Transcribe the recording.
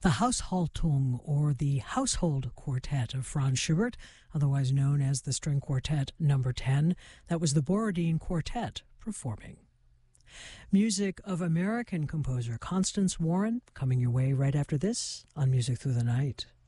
The Haushaltung, or the Household Quartet of Franz Schubert, otherwise known as the String Quartet Number 10, that was the Borodin Quartet performing. Music of American composer Constance Warren, coming your way right after this on Music Through the Night.